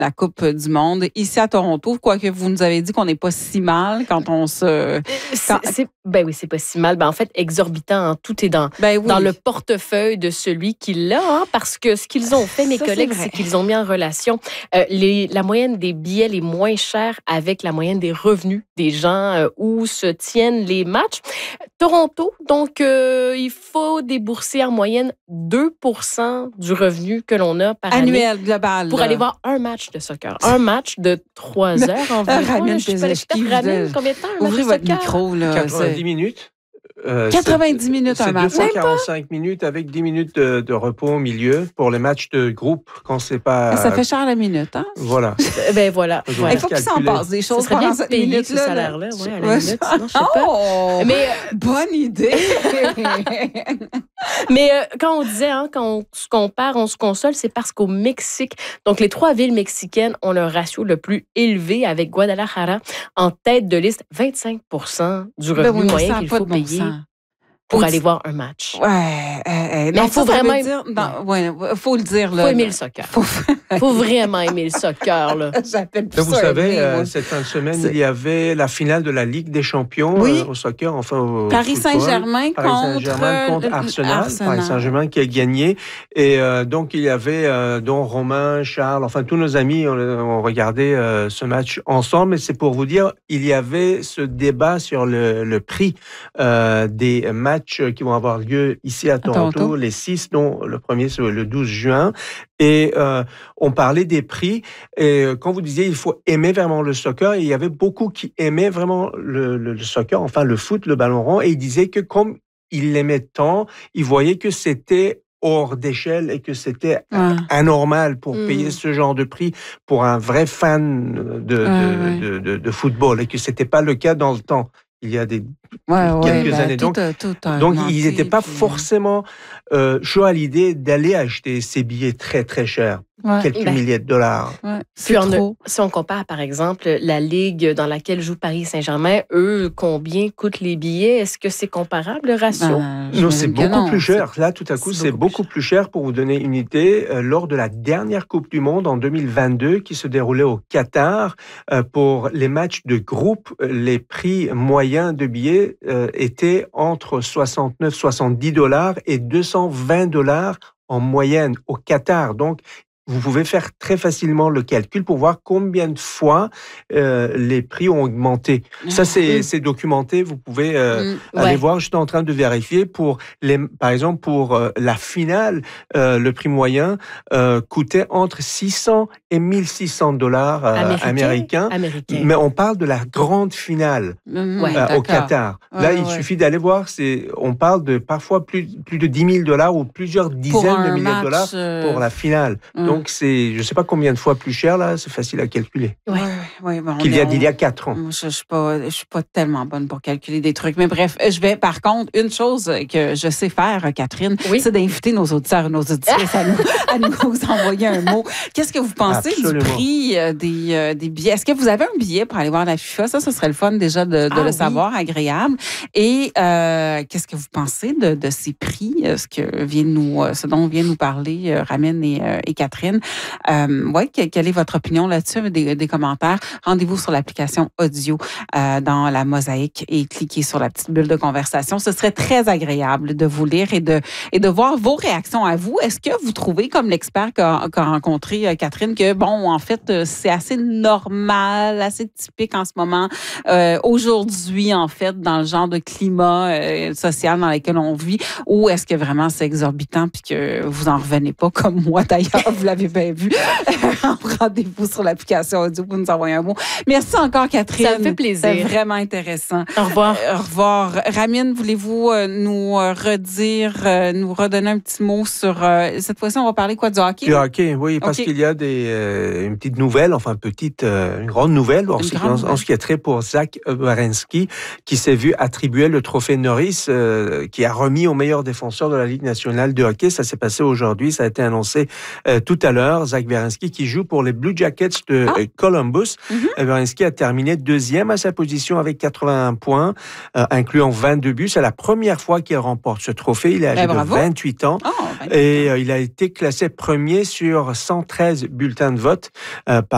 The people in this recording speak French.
la Coupe du Monde ici à Toronto. Quoique vous nous avez dit qu'on n'est pas si mal quand on se... Ben oui, c'est pas si mal. Ben en fait, exorbitant, hein. Tout est dans le portefeuille de celui qui l'a, hein, parce que ce qu'ils ont fait, mes collègues, c'est qu'ils ont mis en relation la moyenne des billets les moins chers avec la moyenne des revenus des gens où se tiennent les matchs. Toronto, donc, il faut débourser en moyenne 2% du revenu que l'on a par annuel, année global, pour aller voir un match de soccer. Un match de 3 heures environ. Ramène combien de temps un match ouvrez de votre soccer? micro. Là, 90 minutes. 90 minutes un match. C'est 245 minutes avec 10 minutes de repos au milieu pour les matchs de groupe quand c'est pas... Ça fait cher la minute, hein? Voilà. Ben voilà. Il faut qu'il s'en passe des choses pendant cette minute ce salaire-là. Ouais, à la minute, sinon, je sais pas. Mais bonne idée! Mais quand on disait, hein, quand on se compare, on se console, c'est parce qu'au Mexique, donc les 3 villes mexicaines ont le ratio le plus élevé avec Guadalajara en tête de liste, 25% du revenu moyen qu'il faut payer pour aller voir un match. Mais il faut vraiment... faut le dire. Il faut aimer le soccer. Faut vraiment aimer le soccer. Là. Vous savez, cette fin de semaine, il y avait la finale de la Ligue des Champions au soccer, enfin Paris Saint-Germain contre Arsenal. Paris Saint-Germain qui a gagné. Et donc, il y avait dont Romain, Charles, enfin tous nos amis ont regardé ce match ensemble. Et c'est pour vous dire, il y avait ce débat sur le prix des matchs qui vont avoir lieu ici à Toronto, les 6, dont le premier c'est le 12 juin. Et on parlait des prix. Et quand vous disiez il faut aimer vraiment le soccer, il y avait beaucoup qui aimaient vraiment le soccer, enfin le foot, le ballon rond. Et ils disaient que comme ils l'aimaient tant, ils voyaient que c'était hors d'échelle et que c'était anormal pour payer ce genre de prix pour un vrai fan de football et que c'était pas le cas dans le temps. Il y a quelques années. Donc, ils n'étaient pas forcément chauds à l'idée d'aller acheter ces billets très, très chers. Quelques milliers de dollars. Si on compare, par exemple, la ligue dans laquelle joue Paris Saint-Germain, eux, combien coûtent les billets? Est-ce que c'est comparable, le ratio? Non, c'est beaucoup plus cher. Là, tout à coup, c'est beaucoup plus cher. Pour vous donner une idée, lors de la dernière Coupe du Monde en 2022, qui se déroulait au Qatar, pour les matchs de groupe, les prix moyens de billets étaient entre 69-70 $ et 220 $ en moyenne au Qatar. Donc, vous pouvez faire très facilement le calcul pour voir combien de fois les prix ont augmenté. Ça, c'est documenté. Vous pouvez aller voir. Je suis en train de vérifier. Par exemple, pour la finale, le prix moyen coûtait entre 600 et 1600 $ américains. Mais on parle de la grande finale au Qatar. Là, il suffit d'aller voir. On parle de parfois plus de 10 000 $ ou plusieurs dizaines de milliers de dollars pour la finale. Donc, c'est, je ne sais pas combien de fois plus cher, là, c'est facile à calculer. Qu'il y a 4 ans. Je ne suis pas tellement bonne pour calculer des trucs. Mais bref, par contre, une chose que je sais faire, Catherine, c'est d'inviter nos auditeurs et nos auditrices à nous envoyer un mot. Qu'est-ce que vous pensez du prix des billets? Est-ce que vous avez un billet pour aller voir la FIFA? Ça, ce serait le fun déjà de le savoir, agréable. Et qu'est-ce que vous pensez de ces prix? Ce dont vient nous parler Ramen et Catherine? Quelle est votre opinion là-dessus? Des commentaires. Rendez-vous sur l'application audio dans la mosaïque et cliquez sur la petite bulle de conversation. Ce serait très agréable de vous lire et de voir vos réactions à vous. Est-ce que vous trouvez, comme l'expert qu'a rencontré Catherine, que en fait, c'est assez normal, assez typique en ce moment, aujourd'hui, en fait, dans le genre de climat social dans lequel on vit, ou est-ce que vraiment c'est exorbitant puis que vous en revenez pas, comme moi d'ailleurs, vous l'avez bien vu. Rendez-vous sur l'application audio pour nous envoyer un mot. Merci encore, Catherine. Ça me fait plaisir. C'est vraiment intéressant. Au revoir. Au revoir. Ramine, voulez-vous nous redonner un petit mot sur... cette fois-ci, on va parler quoi, du hockey? Du hockey, oui, parce qu'il y a une petite nouvelle, une grande nouvelle, en ce qui a trait pour Zach Werenski, qui s'est vu attribuer le trophée Norris, qui a remis au meilleur défenseur de la Ligue nationale de hockey. Ça s'est passé aujourd'hui, ça a été annoncé tout à l'heure. Zach Werenski qui joue pour les Blue Jackets de Columbus. Werenski a terminé 2e à sa position avec 81 points, incluant 22 buts. C'est la première fois qu'il remporte ce trophée. Il est âgé de 28 ans. Et il a été classé premier sur 113 bulletins de vote par